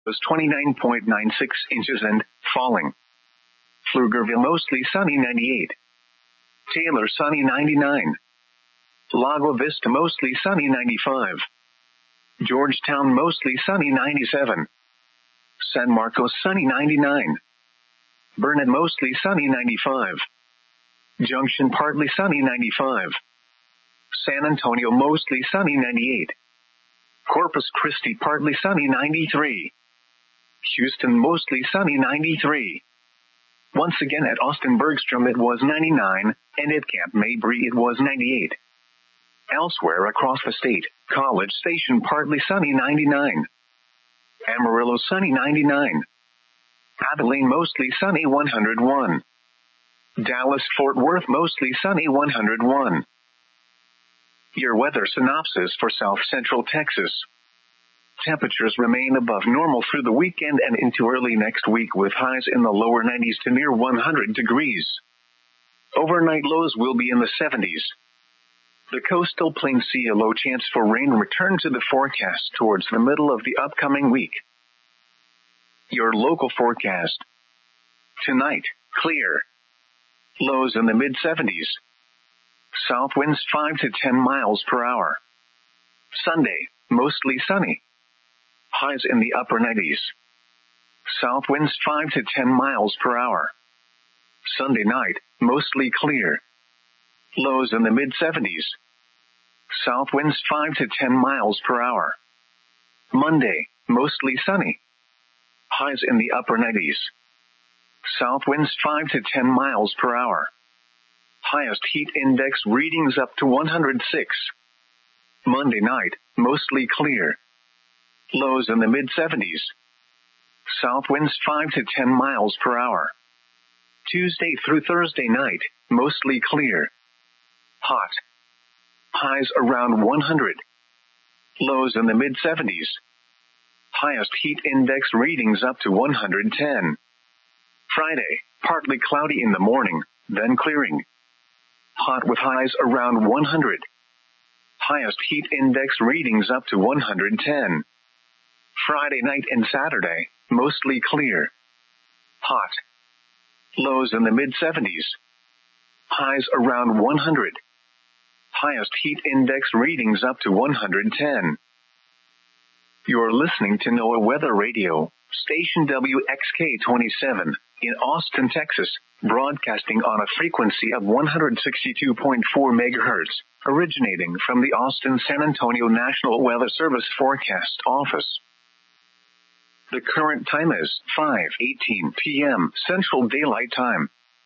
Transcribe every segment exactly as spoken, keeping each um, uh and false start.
was twenty-nine point nine six inches and falling. Pflugerville mostly sunny ninety-eight. Taylor sunny ninety-nine. Lago Vista mostly sunny ninety-five. Georgetown mostly sunny ninety-seven. San Marcos sunny ninety-nine. Burnet mostly sunny ninety-five. Junction partly sunny ninety-five. San Antonio mostly sunny ninety-eight. Corpus Christi partly sunny ninety-three. Houston mostly sunny ninety-three. Once again at Austin Bergstrom it was ninety-nine, and at Camp Mabry it was ninety-eight. Elsewhere across the state, College Station partly sunny ninety-nine. Amarillo sunny ninety-nine. Abilene mostly sunny one hundred one. Dallas-Fort Worth mostly sunny one hundred one. Your weather synopsis for South Central Texas. Temperatures remain above normal through the weekend and into early next week with highs in the lower nineties to near one hundred degrees. Overnight lows will be in the seventies. The coastal plains see a low chance for rain return to the forecast towards the middle of the upcoming week. Your local forecast. Tonight, clear. Lows in the mid seventies. South winds five to ten miles per hour. Sunday, mostly sunny. Highs in the upper nineties. South winds five to ten miles per hour. Sunday night, mostly clear. Lows in the mid seventies. South winds five to ten miles per hour. Monday, mostly sunny. Highs in the upper nineties. South winds five to ten miles per hour. Highest heat index readings up to one hundred six. Monday night, mostly clear. Lows in the mid seventies. South winds five to ten miles per hour. Tuesday through Thursday night, mostly clear. Hot. Highs around one hundred. Lows in the mid seventies. Highest heat index readings up to one hundred ten. Friday, partly cloudy in the morning, then clearing. Hot with highs around one hundred. Highest heat index readings up to one hundred ten. Friday night and Saturday, mostly clear. Hot. Lows in the mid seventies. Highs around one hundred. Highest heat index readings up to one hundred ten. You're listening to NOAA Weather Radio, station W X K twenty-seven, in Austin, Texas, broadcasting on a frequency of one hundred sixty-two point four megahertz, originating from the Austin-San Antonio National Weather Service Forecast Office. The current time is five eighteen p.m. Central Daylight Time.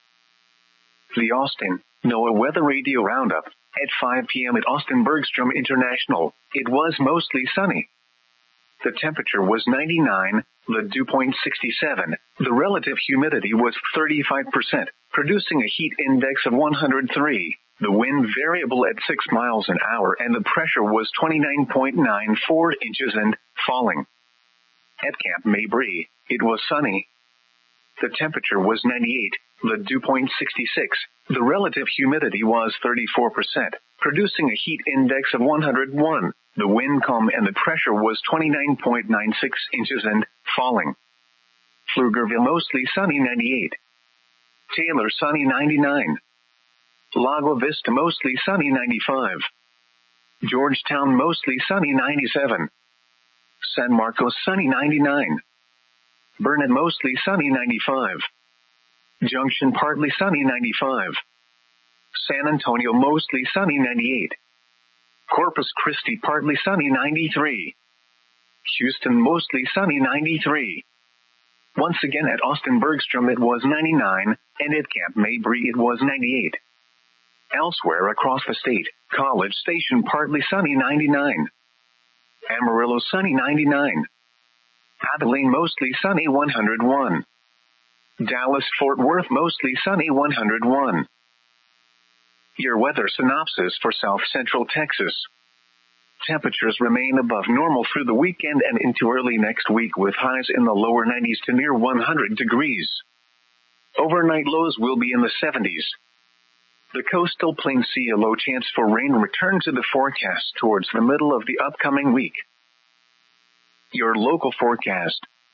The Austin NOAA Weather Radio Roundup. At five p.m. at Austin Bergstrom International, it was mostly sunny. The temperature was ninety-nine, the dew point sixty-seven, the relative humidity was thirty-five percent, producing a heat index of one hundred three, the wind variable at six miles an hour, and the pressure was twenty-nine point nine four inches and falling. At Camp Mabry, it was sunny. The temperature was ninety-eight, the dew point sixty-six, the relative humidity was thirty-four percent, producing a heat index of one hundred one, the wind calm and the pressure was twenty-nine point nine six inches and falling. Pflugerville mostly sunny ninety-eight. Taylor sunny ninety-nine. Lago Vista mostly sunny ninety-five. Georgetown mostly sunny ninety-seven. San Marcos sunny ninety-nine. Burnet mostly sunny ninety-five. Junction partly sunny ninety-five. San Antonio mostly sunny ninety-eight. Corpus Christi partly sunny ninety-three. Houston mostly sunny ninety-three. Once again at Austin Bergstrom it was ninety-nine, and at Camp Mabry it was ninety-eight. Elsewhere across the state, College Station partly sunny ninety-nine. Amarillo sunny ninety-nine. Abilene mostly sunny one hundred one. Dallas-Fort Worth mostly sunny one hundred one. Your weather synopsis for South Central Texas. Temperatures remain above normal through the weekend and into early next week with highs in the lower nineties to near one hundred degrees. Overnight lows will be in the seventies. The coastal plains see a low chance for rain return to the forecast towards the middle of the upcoming week. Your local forecast.